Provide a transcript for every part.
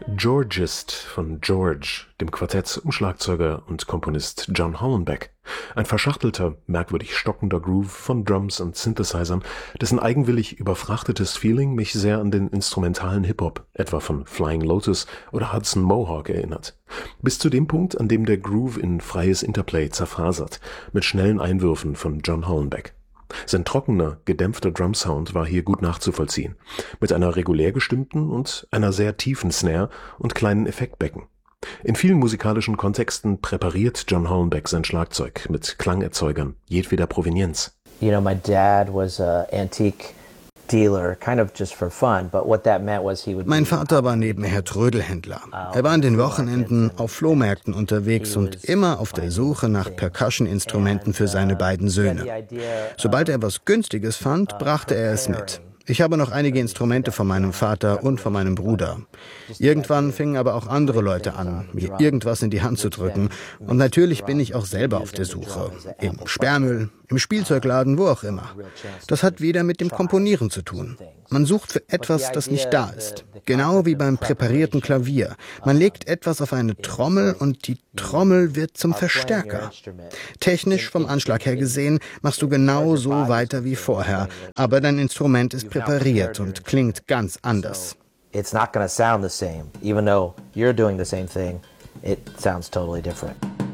Georgist von George, dem Quartett um Schlagzeuger und Komponist John Hollenbeck. Ein verschachtelter, merkwürdig stockender Groove von Drums und Synthesizern, dessen eigenwillig überfrachtetes Feeling mich sehr an den instrumentalen Hip-Hop, etwa von Flying Lotus oder Hudson Mohawk, erinnert. Bis zu dem Punkt, an dem der Groove in freies Interplay zerfasert, mit schnellen Einwürfen von John Hollenbeck. Sein trockener, gedämpfter Drumsound war hier gut nachzuvollziehen, mit einer regulär gestimmten und einer sehr tiefen Snare und kleinen Effektbecken. In vielen musikalischen Kontexten präpariert John Hollenbeck sein Schlagzeug mit Klangerzeugern jedweder Provenienz. You know, my dad was an antique dealer, kind of just for fun, but what that meant was he would. Mein Vater war nebenher Trödelhändler. Er war an den Wochenenden auf Flohmärkten unterwegs und immer auf der Suche nach Percussion-Instrumenten für seine beiden Söhne. Sobald er was Günstiges fand, brachte er es mit. Ich habe noch einige Instrumente von meinem Vater und von meinem Bruder. Irgendwann fingen aber auch andere Leute an, mir irgendwas in die Hand zu drücken. Und natürlich bin ich auch selber auf der Suche. Im Sperrmüll, im Spielzeugladen, wo auch immer. Das hat wieder mit dem Komponieren zu tun. Man sucht für etwas, das nicht da ist. Genau wie beim präparierten Klavier. Man legt etwas auf eine Trommel und die Trommel wird zum Verstärker. Technisch vom Anschlag her gesehen machst du genau so weiter wie vorher, aber dein Instrument ist präpariert und klingt ganz anders. It's not going to sound the same, even though you're doing the same thing. It sounds totally different.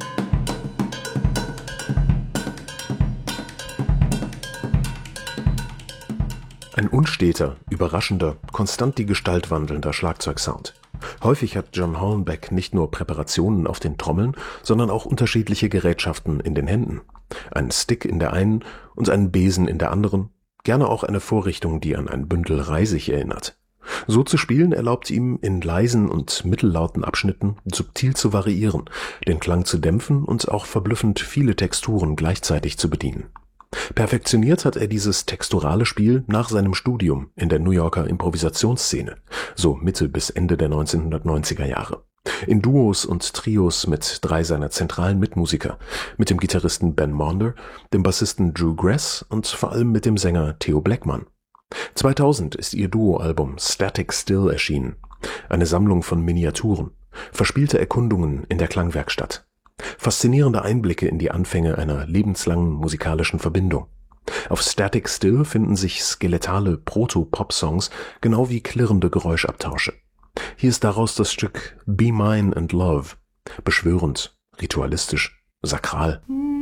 Ein unsteter, überraschender, konstant die Gestalt wandelnder Schlagzeugsound. Häufig hat John Hollenbeck nicht nur Präparationen auf den Trommeln, sondern auch unterschiedliche Gerätschaften in den Händen. Einen Stick in der einen und einen Besen in der anderen, gerne auch eine Vorrichtung, die an ein Bündel Reisig erinnert. So zu spielen erlaubt ihm, in leisen und mittellauten Abschnitten subtil zu variieren, den Klang zu dämpfen und auch verblüffend viele Texturen gleichzeitig zu bedienen. Perfektioniert hat er dieses texturale Spiel nach seinem Studium in der New Yorker Improvisationsszene, so Mitte bis Ende der 1990er Jahre. In Duos und Trios mit 3 seiner zentralen Mitmusiker, mit dem Gitarristen Ben Maunder, dem Bassisten Drew Grass und vor allem mit dem Sänger Theo Blackman. 2000 ist ihr Duoalbum Static Still erschienen, eine Sammlung von Miniaturen, verspielte Erkundungen in der Klangwerkstatt. Faszinierende Einblicke in die Anfänge einer lebenslangen musikalischen Verbindung. Auf Static Still finden sich skeletale Proto-Pop-Songs, genau wie klirrende Geräuschabtausche. Hier ist daraus das Stück Be Mine and Love, beschwörend, ritualistisch, sakral.